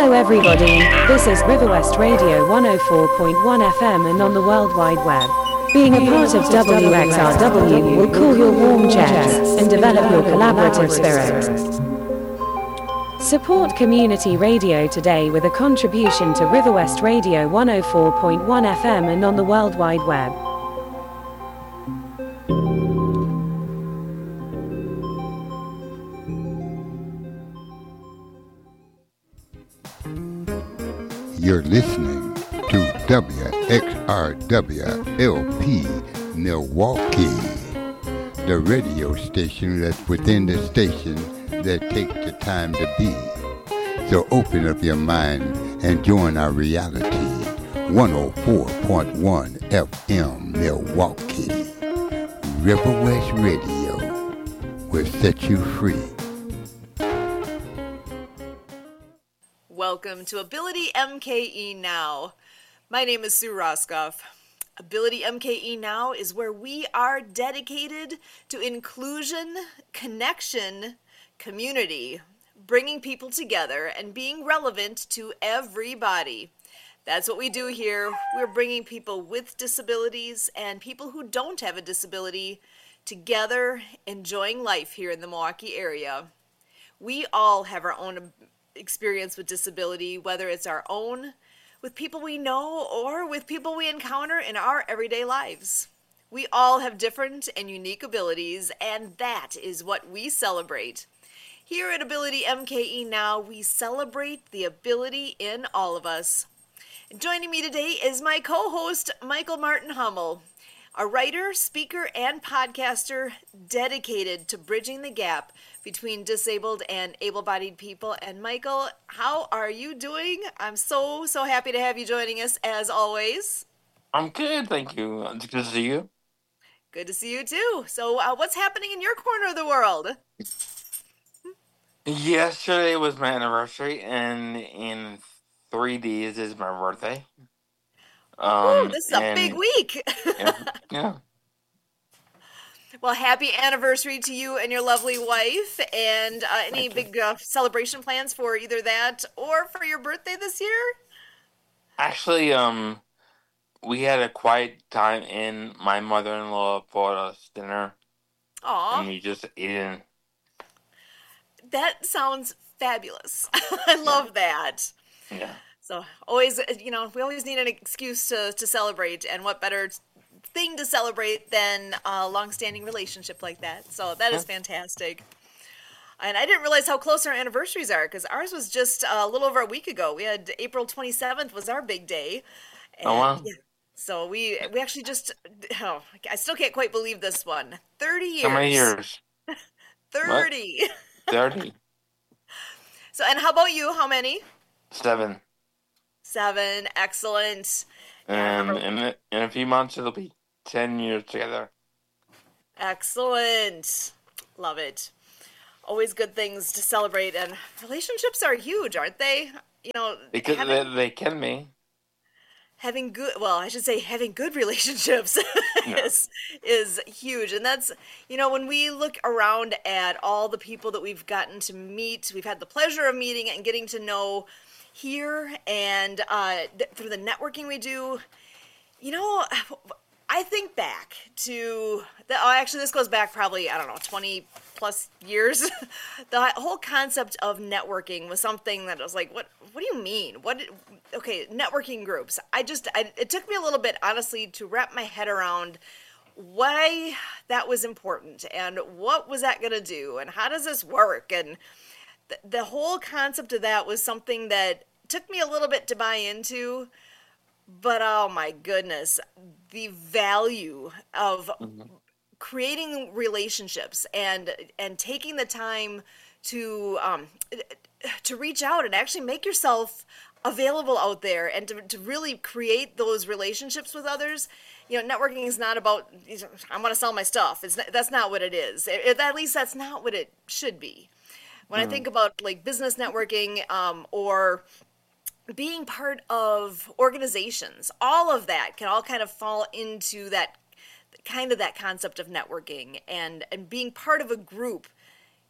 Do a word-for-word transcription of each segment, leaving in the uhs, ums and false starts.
Hello everybody, this is Riverwest Radio one oh four point one F M and on the World Wide Web. Being a part of W X R W will cool your warm jets and develop your collaborative spirit. Support community radio today with a contribution to Riverwest Radio one oh four point one F M and on the World Wide Web. You're listening to W X R W L P Milwaukee, the radio station that's within the station that takes the time to be. So open up your mind and join our reality. one oh four point one F M Milwaukee. Riverwest Radio will set you free. Welcome to Ability M K E Now. My name is Sue Roscoff. Ability M K E Now is where we are dedicated to inclusion, connection, community, bringing people together and being relevant to everybody. That's what we do here. We're bringing people with disabilities and people who don't have a disability together, enjoying life here in the Milwaukee area. We all have our own experience with disability, whether it's our own, with people we know, or with people we encounter in our everyday lives. We all have different and unique abilities, and that is what we celebrate. Here at Ability M K E Now, we celebrate the ability in all of us. Joining me today is my co-host, Michael Martin Hummel, a writer, speaker, and podcaster dedicated to bridging the gap between disabled and able-bodied people. And Michael, how are you doing? I'm so, so happy to have you joining us as always. I'm good, thank you. It's good to see you. Good to see you too. So uh, what's happening in your corner of the world? Yesterday was my anniversary, and in three days is my birthday. Um, Ooh, this is a and, big week. yeah, yeah. Well, happy anniversary to you and your lovely wife. And uh, any Thank big uh, celebration plans for either that or for your birthday this year? Actually, um, we had a quiet time, and my mother-in-law bought us dinner, Aw, and we just ate it. that sounds fabulous. I love that. Yeah. So always, you know, we always need an excuse to, to celebrate, and what better thing to celebrate than a long-standing relationship like that. So that is fantastic. And I didn't realize how close our anniversaries are, because ours was just a little over a week ago. We had April twenty-seventh was our big day. And, Oh, wow. yeah, so we we actually just, oh, I still can't quite believe this one. thirty years. How many years? thirty. thirty. So, and how about you? How many? Seven. Seven. Excellent. And Yeah. in a, in a few months, it'll be ten years together. Excellent. Love it. Always good things to celebrate, and relationships are huge, aren't they? You know, They, could, having, they, they can be. having good, well, I should say having good relationships Yeah. is, is huge. And that's, you know, when we look around at all the people that we've gotten to meet, we've had the pleasure of meeting and getting to know here, and uh, th- through the networking we do, you know, I think back to, the, oh, actually this goes back probably, I don't know, twenty plus years. The whole concept of networking was something that I was like, what, what do you mean? What, okay, networking groups. I just, I, it took me a little bit, honestly, to wrap my head around why that was important and what was that going to do and how does this work? And the, the whole concept of that was something that took me a little bit to buy into. But oh my goodness, the value of Mm-hmm. creating relationships and and taking the time to um, to reach out and actually make yourself available out there and to, to really create those relationships with others. You know, networking is not about, I want to sell my stuff. It's not, that's not what it is. It, at least that's not what it should be. When Mm-hmm. I think about like business networking um, or being part of organizations, all of that can all kind of fall into that kind of that concept of networking and, and being part of a group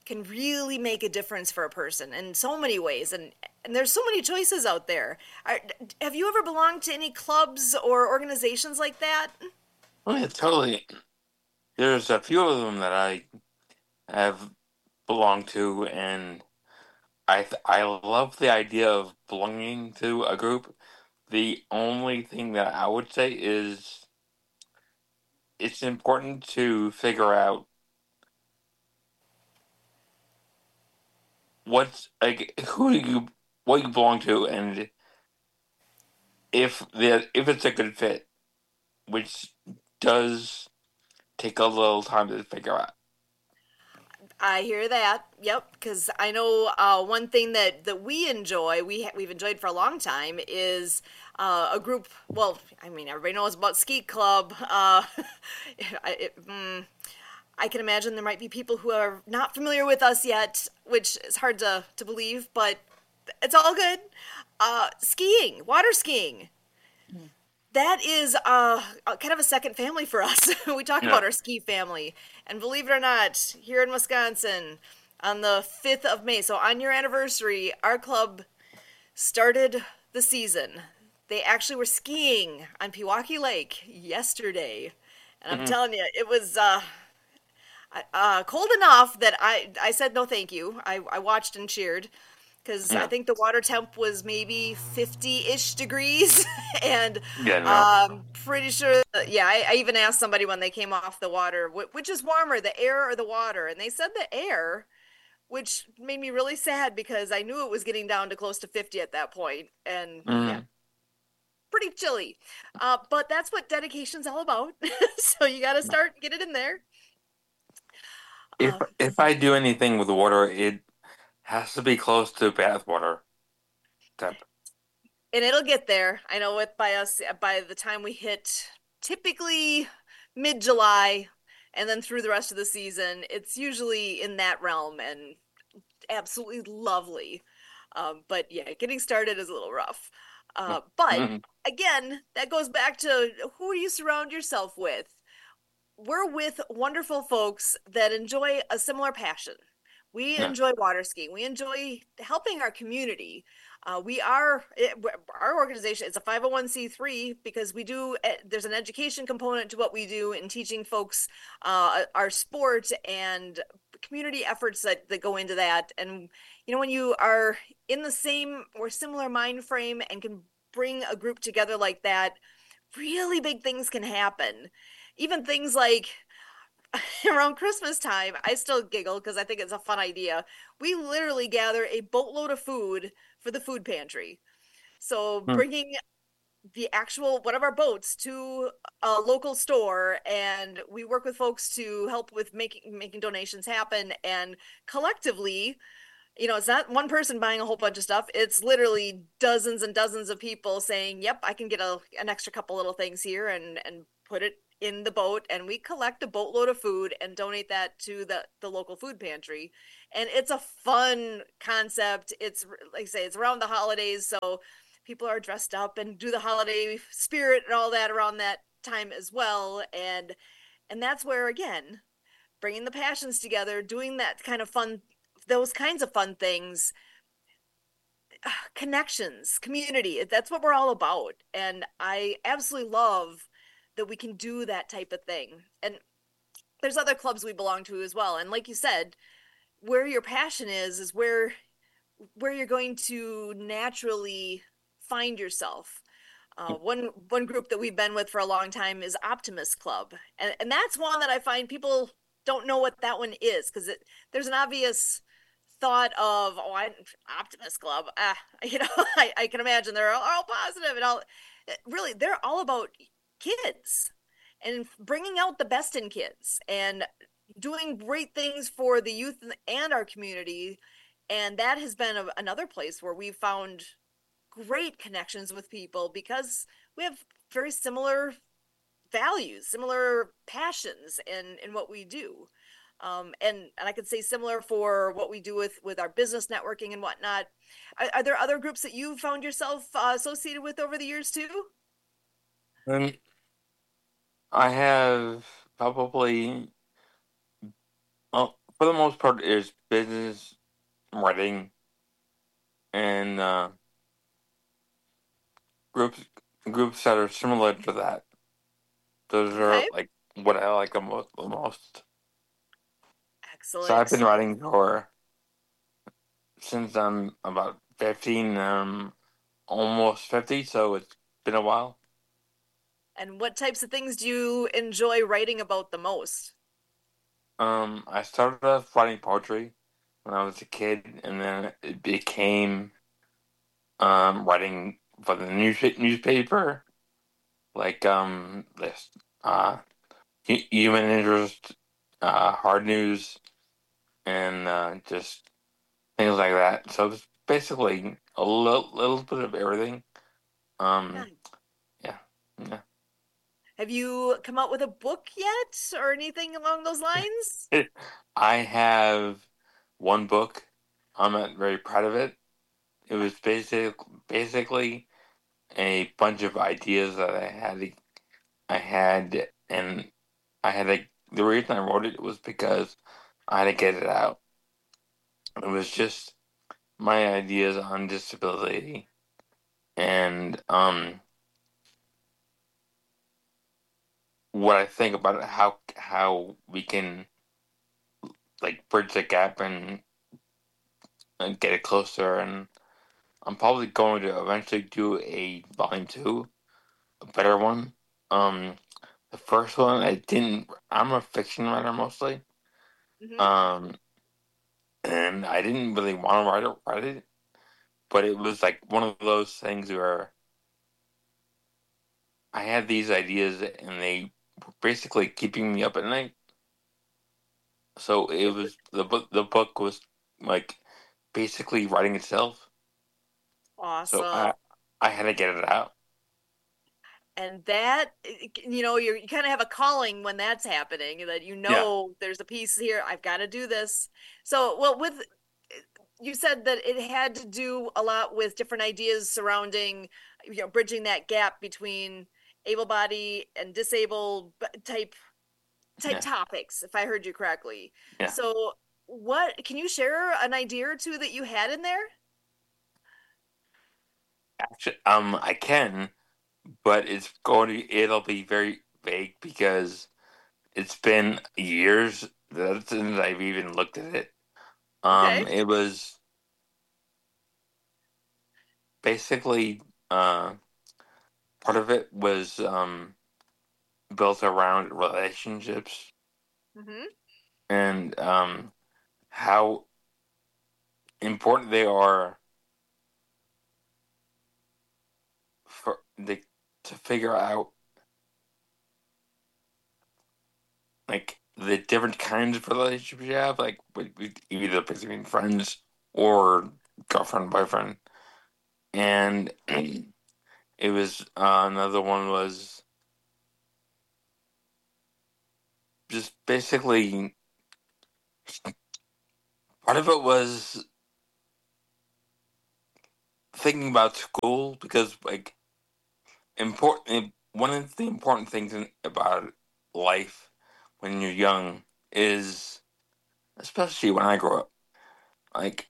can really make a difference for a person in so many ways. And, and there's so many choices out there. Are, have you ever belonged to any clubs or organizations like that? Oh, yeah, totally. There's a few of them that I have belonged to, and I th- I love the idea of belonging to a group. The only thing that I would say is it's important to figure out what's like who you what you belong to, and if the if it's a good fit, which does take a little time to figure out. I hear that. Yep, because I know uh, one thing that, that we enjoy, we ha- we've enjoyed for a long time, is uh, a group. Well, I mean, everybody knows about Skeet Club. Uh, it, mm, I can imagine there might be people who are not familiar with us yet, which is hard to, to believe, but it's all good. Uh, skiing, water skiing. That is uh, kind of a second family for us. We talk Yeah. about our ski family. And believe it or not, here in Wisconsin, on the fifth of May, so on your anniversary, our club started the season. They actually were skiing on Pewaukee Lake yesterday. And I'm Mhm. telling you, it was uh, uh, cold enough that I, I said no thank you. I, I watched and cheered because I Yeah. think the water temp was maybe fifty-ish degrees. And Yeah, no. um, pretty sure, yeah, I, I even asked somebody when they came off the water, "Wh- which is warmer, the air or the water?" And they said the air, which made me really sad because I knew it was getting down to close to fifty at that point. And yeah, Mhm. pretty chilly. Uh, but that's what dedication's all about. So you got to start, get it in there. If Uh, if I do anything with water, it has to be close to bath water temp. and it'll get there. I know with by us by the time we hit typically mid July and then through the rest of the season, it's usually in that realm and absolutely lovely. Um, but yeah, getting started is a little rough. Uh, but Mhm. again, that goes back to who you surround yourself with. We're with wonderful folks that enjoy a similar passion. We Yeah. enjoy water skiing. We enjoy helping our community. Uh, we are it, our organization. It's a five oh one c three because we do. There's an education component to what we do in teaching folks uh, our sport and community efforts that, that go into that. And you know, when you are in the same or similar mind frame and can bring a group together like that, really big things can happen. Even things like around Christmas time, I still giggle because I think it's a fun idea. We literally gather a boatload of food for the food pantry. So Mm. bringing the actual one of our boats to a local store, and we work with folks to help with making making donations happen. And collectively, you know, it's not one person buying a whole bunch of stuff. It's literally dozens and dozens of people saying, "Yep, I can get a an extra couple little things here and and put it in the boat." And we collect a boatload of food and donate that to the the local food pantry. And it's a fun concept. It's like I say, it's around the holidays, so people are dressed up and do the holiday spirit and all that around that time as well. And and that's where again, bringing the passions together, doing that kind of fun those kinds of fun things, connections, community. That's what we're all about. And I absolutely love that we can do that type of thing. And there's other clubs we belong to as well. And like you said, where your passion is, is where where you're going to naturally find yourself. Uh, one one group that we've been with for a long time is Optimist Club, and and that's one that I find people don't know what that one is because it there's an obvious thought of oh I Optimist Club ah you know I, I can imagine they're all, all positive and all really they're all about kids and bringing out the best in kids and doing great things for the youth and our community, and that has been a, another place where we've found great connections with people because we have very similar values, similar passions in in what we do. Um, and and I could say similar for what we do with with our business networking and whatnot. Are, are there other groups that you found yourself uh, associated with over the years too? Um, I have probably, well, for the most part, is business writing and uh, groups groups that are similar to that. Those are Okay. like what I like the most. The most. So I've Excellent. been writing for since I'm about fifteen, um, almost fifty. So it's been a while. And what types of things do you enjoy writing about the most? Um, I started off writing poetry when I was a kid, and then it became um writing for the news newspaper, like um this uh hu- human interest, uh hard news, and uh, just things like that. So it's basically a little, little bit of everything. Um, Nice. yeah, Have you come out with a book yet or anything along those lines? yeah. I have one book. I'm not very proud of it. It was basic, basically a bunch of ideas that I had. I had, and I had to. The reason I wrote it was because I had to get it out. It was just my ideas on disability and um what I think about it, how how we can like bridge the gap and, and get it closer. And I'm probably going to eventually do a volume two, a better one. Um, the first one I didn't. I'm a fiction writer mostly. Hmm. Um, and I didn't really want to write it, write it, but it was like one of those things where I had these ideas and they were basically keeping me up at night. So it was the book. The book was like basically writing itself. So Awesome. I I had to get it out. And that, you know, you're, you kind of have a calling when that's happening, that you Yeah, know there's a piece here, I've got to do this. So, well, with you said that it had to do a lot with different ideas surrounding, you know, bridging that gap between able body and disabled type type yeah, topics, if I heard you correctly. yeah. So, what can you share an idea or two that you had in there? Actually, um, I can, but it's going to. It'll be very vague because it's been years that since I've even looked at it. Okay. Um, it was basically uh part of it was um built around relationships Mm-hmm. and um how important they are for the to figure out like the different kinds of relationships you have, like with, with either between friends or girlfriend, boyfriend. And it was uh, another one was just basically part of it was thinking about school because like important one of the important things in, about life when you're young is especially when I grew up like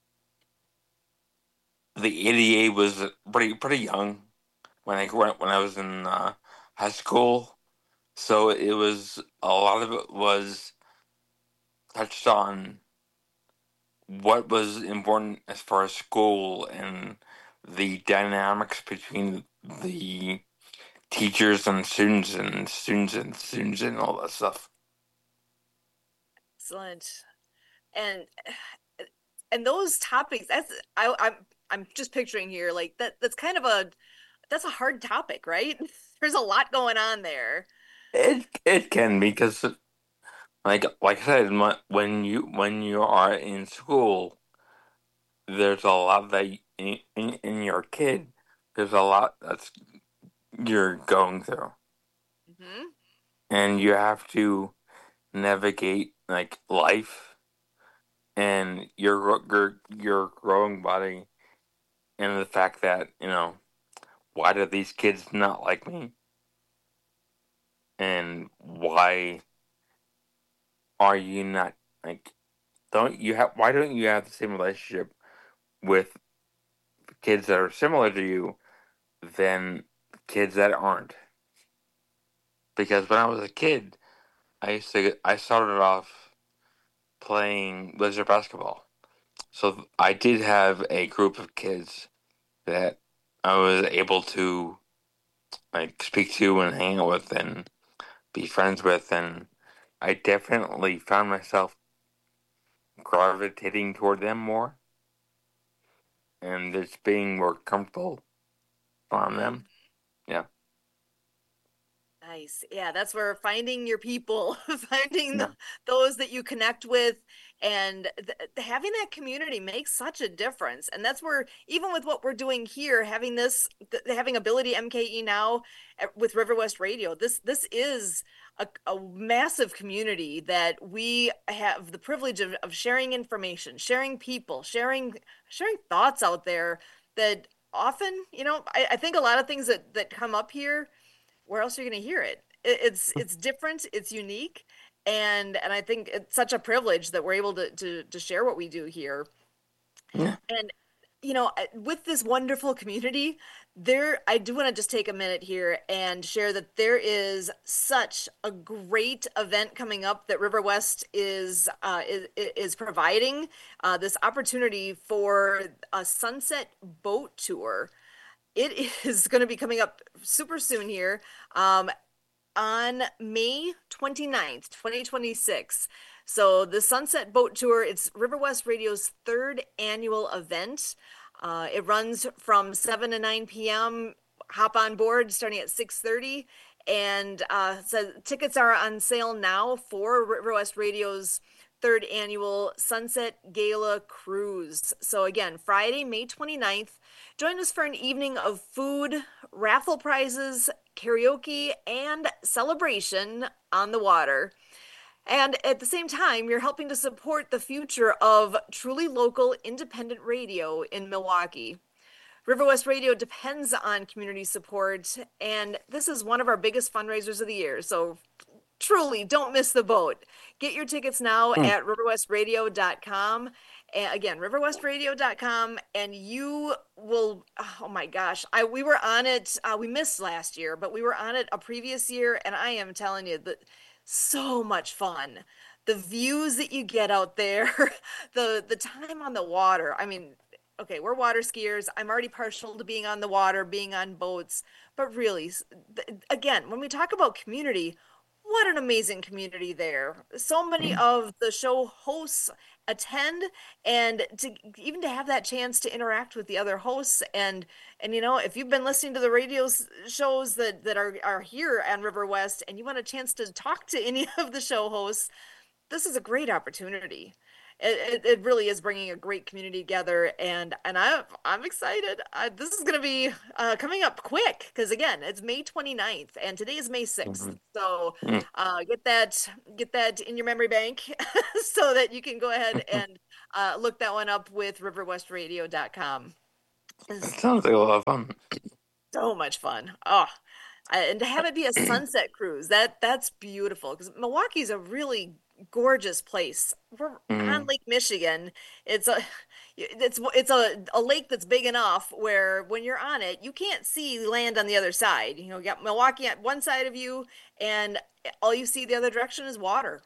the A D A was pretty pretty young when I grew up when I was in uh, high school. So it was a lot of it was touched on what was important as far as school and the dynamics between the teachers and students and students and students and all that stuff. Excellent. And and those topics, that's I I'm I'm just picturing here like that that's kind of a that's a hard topic, right? There's a lot going on there. It it can be because like like I said, my, when you when you are in school, there's a lot that you, in, in in your kid, there's a lot that's you're going through, Hmm. and you have to navigate like life and your your your growing body and the fact that you know why do these kids not like me and why are you not Like, don't you have? Why don't you have the same relationship with kids that are similar to you than kids that aren't? Because when I was a kid, I used to. I started off playing laser basketball, so I did have a group of kids that I was able to like speak to and hang out with and be friends with, and I definitely found myself gravitating toward them more and just being more comfortable around them. Yeah. Nice. Yeah, that's where finding your people, finding Yeah. the, those that you connect with, and th having that community makes such a difference. And that's where, even with what we're doing here, having this, th having Ability M K E now at, with River West Radio, this this is a, a massive community that we have the privilege of, of sharing information, sharing people, sharing sharing thoughts out there that often, you know, I, I think a lot of things that that come up here, where else are you going to hear it? it? It's it's different, it's unique, and and I think it's such a privilege that we're able to to to share what we do here. Yeah. And you know, with this wonderful community, there I do want to just take a minute here and share that there is such a great event coming up that River West is uh, is, is providing uh, this opportunity for a sunset boat tour. It is going to be coming up super soon here um, on May twenty-ninth, twenty twenty-six. So the Sunset Boat Tour, it's River West Radio's third annual event. Uh, it runs from seven to nine p m Hop on board starting at six thirty. And uh, so tickets are on sale now for River West Radio's third annual Sunset Gala Cruise. So again, Friday, May twenty-ninth, join us for an evening of food, raffle prizes, karaoke, and celebration on the water. And at the same time, you're helping to support the future of truly local independent radio in Milwaukee. River West Radio depends on community support, and this is one of our biggest fundraisers of the year. So truly don't miss the boat. Get your tickets now Hmm. at river west radio dot com. And again, river west radio dot com, and you will, oh my gosh, I we were on it, uh, we missed last year, but we were on it a previous year, and I am telling you that so much fun. The views that you get out there, the the time on the water. I mean, okay, we're water skiers. I'm already partial to being on the water, being on boats, but really, s- th- again, when we talk about community, what an amazing community there. So many of the show hosts attend, and to even to have that chance to interact with the other hosts, and and you know, if you've been listening to the radio s- shows that that are are here on River West and you want a chance to talk to any of the show hosts, this is a great opportunity. It, it, it really is bringing a great community together, and and I I'm excited. I, this is going to be uh, coming up quick because again, it's May twenty-ninth and today is May sixth. Mhm. So Mm. uh, get that get that in your memory bank so that you can go ahead and uh, look that one up with river west radio dot com. It sounds like a lot of fun. So much fun. Oh, I- and to have it be a sunset cruise, that that's beautiful because Milwaukee's a really gorgeous place. We're on Mm. Lake Michigan. It's a it's it's a, a lake that's big enough where when you're on it, you can't see land on the other side. You know, you got Milwaukee at one side of you, and all you see the other direction is water.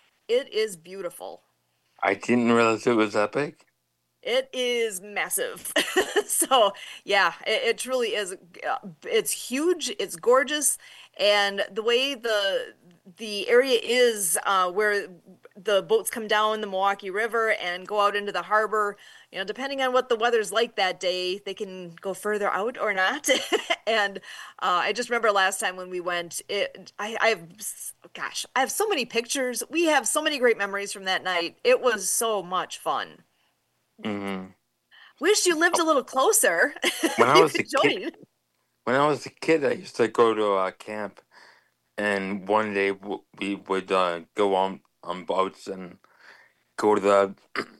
It is beautiful. I didn't realize it was that big. It is massive. So, yeah, it, it truly is. uh, It's huge, it's gorgeous, and the way the the area is uh, where the boats come down the Milwaukee River and go out into the harbor, you know, depending on what the weather's like that day, they can go further out or not. And uh, I just remember last time when we went, it I, I have, gosh, I have so many pictures. We have so many great memories from that night. It was so much fun. Hmm. Wish you lived a little closer. When I You was a could kid, join. when I was a kid, I used to go to a camp, and one day w- we would uh, go on on boats and go to the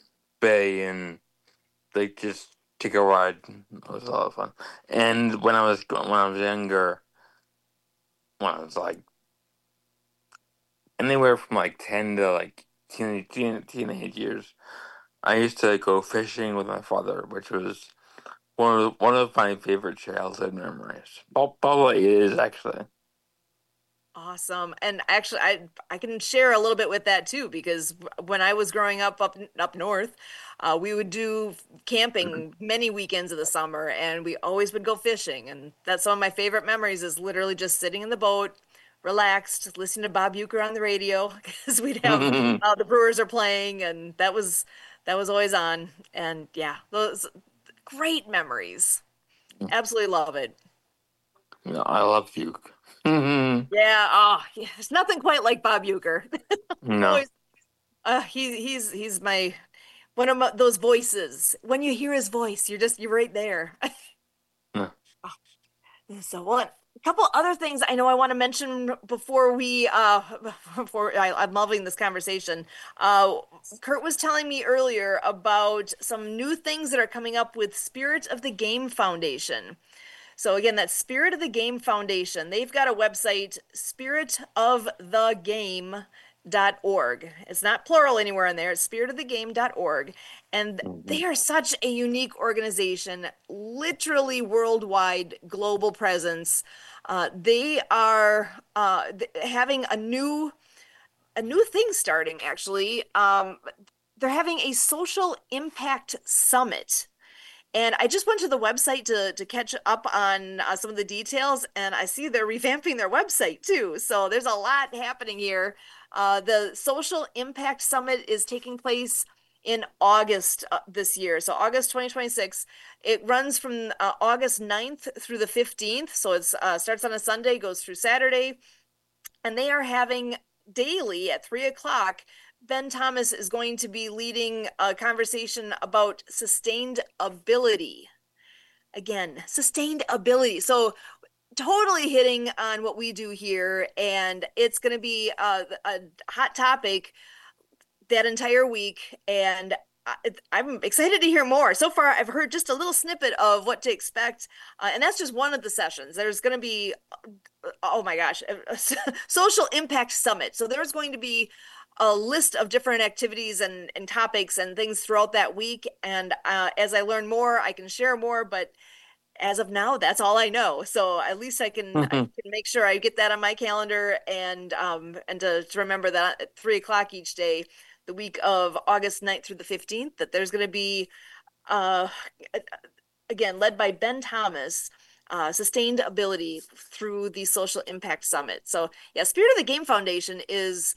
bay and like just take a ride. It was a lot of fun. And when I was when I was younger, when I was like anywhere from like ten to like teen, teen, teenage years, I used to go fishing with my father, which was one of one of my favorite childhood memories. Prob- Probably it is actually. Awesome. And actually, I I can share a little bit with that too, because when I was growing up up up north, uh, we would do camping many weekends of the summer, and we always would go fishing. And that's one of my favorite memories is literally just sitting in the boat, relaxed, listening to Bob Uecker on the radio, because we'd have uh, the Brewers are playing, and that was that was always on. And yeah, those great memories. Absolutely love it. No, I love you. No, Yeah, oh, yeah, there's nothing quite like Bob Uecker. Always, uh, he he's he's my one of my, those voices. When you hear his voice, you're just you're right there. no. So what? A couple other things I know I want to mention before we uh before I, I'm loving this conversation. Uh, Kurt was telling me earlier about some new things that are coming up with Spirit of the Game Foundation. So again, that's Spirit of the Game Foundation. They've got a website, spirit of the game dot org. It's not plural anywhere in there. It's spirit of the game dot org. And they are such a unique organization, literally worldwide global presence. Uh, they are uh, having a new a new thing starting actually. Um, they're having a social impact summit. And I just went to the website to to catch up on uh, some of the details, and I see they're revamping their website too. So there's a lot happening here. Uh, the Social Impact Summit is taking place in August uh, this year. So August twenty twenty-six. It runs from uh, August ninth through the fifteenth. So it uh, starts on a Sunday, goes through Saturday. And they are having daily at three o'clock. Ben Thomas is going to be leading a conversation about sustained ability. Again, sustained ability. So totally hitting on what we do here, and it's going to be a, a hot topic that entire week, and I'm excited to hear more. So far, I've heard just a little snippet of what to expect, uh, and that's just one of the sessions. There's going to be, oh my gosh, a Social Impact Summit. So there's going to be a list of different activities and, and topics and things throughout that week. And uh, as I learn more, I can share more. But as of now, that's all I know. So at least I can, I can make sure I get that on my calendar and um and to, to remember that at three o'clock each day, the week of August ninth through the fifteenth, that there's going to be uh again led by Ben Thomas. Uh, sustained ability through the Social Impact Summit. So yeah, Spirit of the Game Foundation is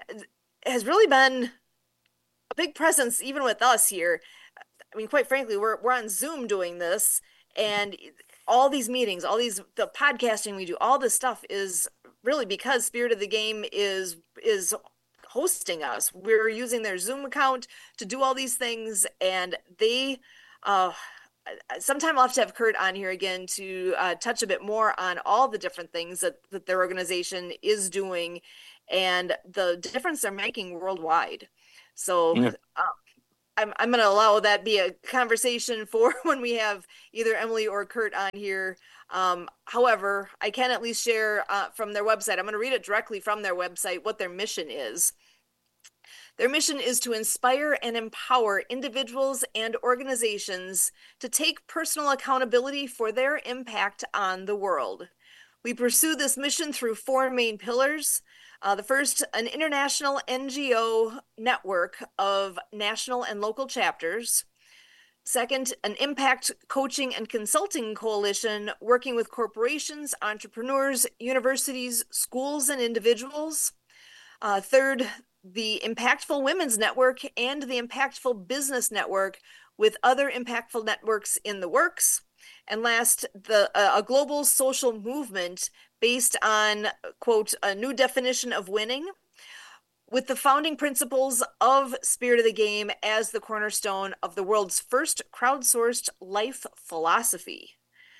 has really been a big presence even with us here. I mean, quite frankly, we're we're on Zoom doing this, and all these meetings, all these the podcasting we do, all this stuff is really because Spirit of the Game is is hosting us. We're using their Zoom account to do all these things, and they uh sometime I'll have to have Kurt on here again to uh, touch a bit more on all the different things that, that their organization is doing and the difference they're making worldwide. So Yeah. uh, I'm, I'm going to allow that be a conversation for when we have either Emily or Kurt on here. Um, however, I can at least share uh, from their website. I'm going to read it directly from their website what their mission is. Their mission is to inspire and empower individuals and organizations to take personal accountability for their impact on the world. We pursue this mission through four main pillars. Uh, the first, an international N G O network of national and local chapters. Second, an impact coaching and consulting coalition working with corporations, entrepreneurs, universities, schools, and individuals. Uh, third, the Impactful Women's Network and the Impactful Business Network with other impactful networks in the works. And last, the uh, a global social movement based on, quote, a new definition of winning, with the founding principles of Spirit of the Game as the cornerstone of the world's first crowdsourced life philosophy.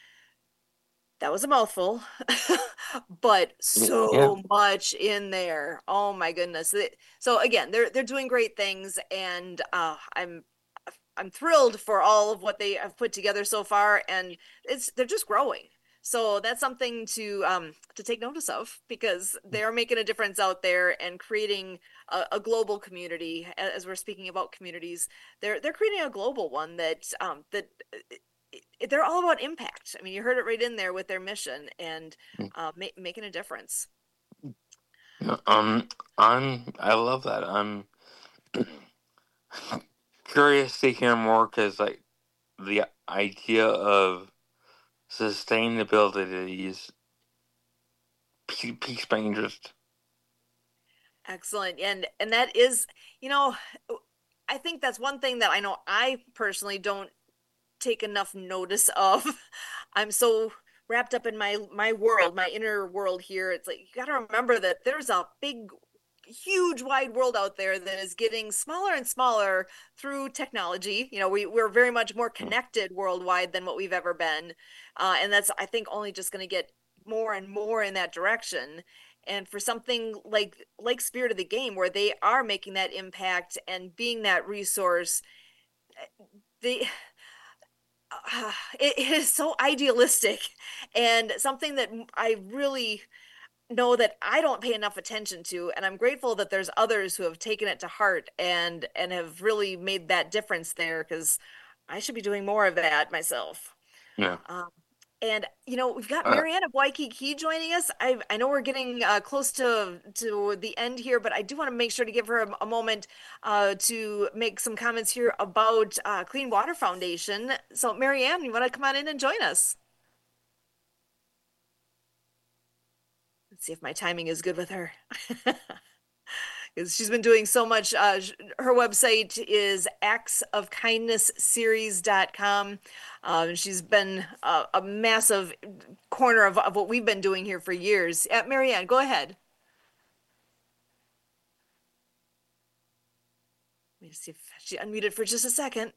That was a mouthful, but so Yeah. much in there. Oh my goodness. So again, they're they're doing great things, and uh, I'm I'm thrilled for all of what they have put together so far, and it's they're just growing. So that's something to um, to take notice of, because they are making a difference out there and creating a, a global community. As we're speaking about communities, they're they're creating a global one that um, that they're all about impact. I mean, you heard it right in there with their mission and uh, ma making a difference. Um, I'm I love that. I'm curious to hear more, because like the idea of sustainability is piques my interest. Excellent. And and that is, you know, I think that's one thing that I know I personally don't take enough notice of. I'm so wrapped up in my my world, my inner world here. It's like you got to remember that there's a big, huge, wide world out there that is getting smaller and smaller through technology. You know, we we're very much more connected worldwide than what we've ever been, uh, and that's, I think, only just going to get more and more in that direction. And for something like like Spirit of the Game, where they are making that impact and being that resource, they uh, it, it is so idealistic and something that I really know that I don't pay enough attention to, and I'm grateful that there's others who have taken it to heart and and have really made that difference there, because I should be doing more of that myself. Yeah. Um, and you know, we've got Uh, Marianne of Waikiki joining us. I I know we're getting uh, close to to the end here, but I do want to make sure to give her a, a moment uh, to make some comments here about uh, Clean Water Foundation. So, Marianne, you want to come on in and join us? Let's see if my timing is good with her. Because she's been doing so much. Uh, her website is acts of kindness series dot com. Um, she's been a, a massive corner of, of what we've been doing here for years. Uh, Marianne, go ahead. Let me see if she unmuted for just a second.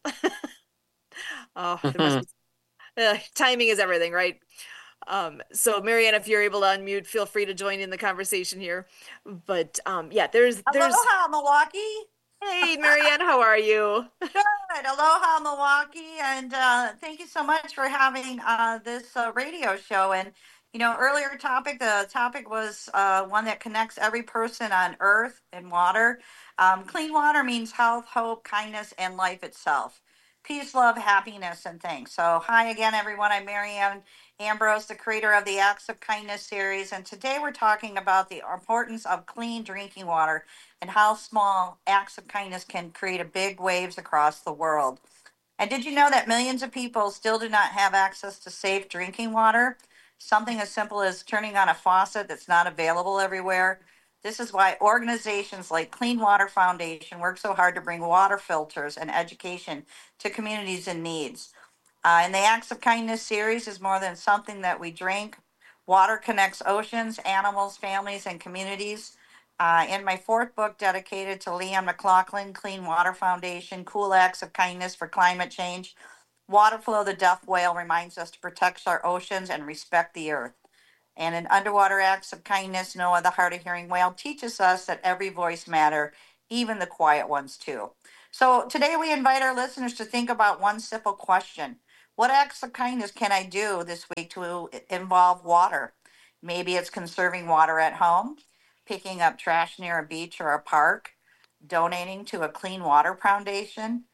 Oh, there must be, uh, timing is everything, right? Um, so Marianne, if you're able to unmute, feel free to join in the conversation here. But um, yeah, there's there's Aloha, Milwaukee. hey Marianne, how are you? Good. Aloha, Milwaukee. And uh, thank you so much for having uh, this uh, radio show. And, you know, earlier topic, the topic was uh, one that connects every person on earth and water. Um, clean water means health, hope, kindness, and life itself. Peace, love, happiness, and thanks. So, hi again, everyone. I'm Marianne Ambrose, the creator of the Acts of Kindness series. And today we're talking about the importance of clean drinking water and how small acts of kindness can create a big waves across the world. And did you know that millions of people still do not have access to safe drinking water? Something as simple as turning on a faucet that's not available everywhere. This is why organizations like Clean Water Foundation work so hard to bring water filters and education to communities in needs. Uh, and the Acts of Kindness series is more than something that we drink. Water connects oceans, animals, families, and communities. Uh, in my fourth book, dedicated to Leanne McLaughlin, Clean Water Foundation, Cool Acts of Kindness for Climate Change, Water Flow, the Death Whale reminds us to protect our oceans and respect the earth. And in Underwater Acts of Kindness, Noah, the Hard of Hearing Whale, teaches us that every voice matter, even the quiet ones too. So today we invite our listeners to think about one simple question. What acts of kindness can I do this week to involve water? Maybe it's conserving water at home, picking up trash near a beach or a park, donating to a clean water foundation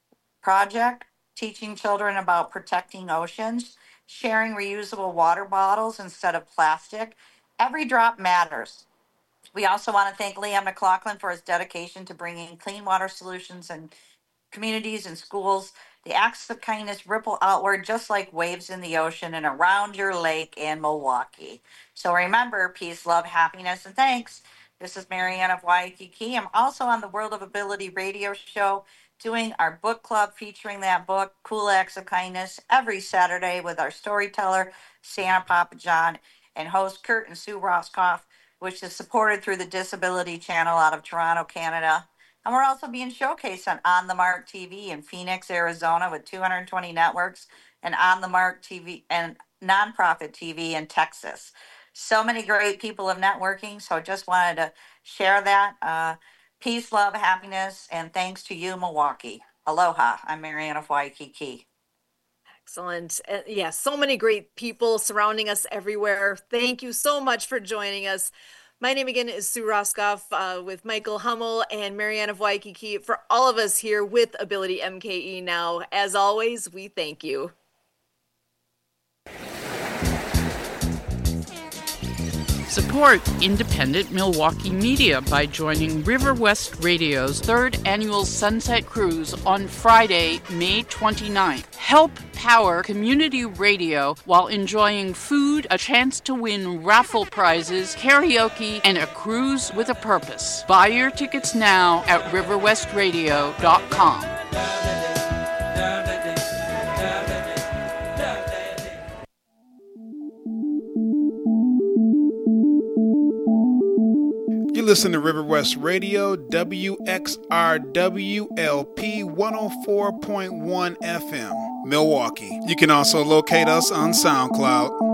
project, teaching children about protecting oceans, sharing reusable water bottles instead of plastic. Every drop matters. We also want to thank Liam McLaughlin for his dedication to bringing clean water solutions and communities and schools. The acts of kindness ripple outward just like waves in the ocean and around your lake in Milwaukee. So remember, peace, love, happiness, and thanks. This is Marianne of Waikiki. I'm also on the World of Ability radio show doing our book club featuring that book, Cool Acts of Kindness, every Saturday with our storyteller, Santa Papa John, and host Kurt and Sue Roscoff, which is supported through the Disability Channel out of Toronto, Canada. And we're also being showcased on On the Mark T V in Phoenix, Arizona with two hundred twenty networks, and On the Mark T V and Nonprofit T V in Texas. So many great people of networking. So just wanted to share that. Uh, peace, love, happiness, and thanks to you, Milwaukee. Aloha. I'm Marianne of Waikiki. Excellent. Uh, yeah, so many great people surrounding us everywhere. Thank you so much for joining us. My name again is Sue Roskoff uh, with Michael Hummel and Marianne of Waikiki. For all of us here with Ability M K E Now, as always, we thank you. Support independent Milwaukee media by joining River West Radio's third annual Sunset Cruise on Friday, May twenty-ninth. Help power community radio while enjoying food, a chance to win raffle prizes, karaoke, and a cruise with a purpose. Buy your tickets now at river west radio dot com. You listen to River West Radio, W X R W L P one oh four point one F M, Milwaukee. You can also locate us on SoundCloud.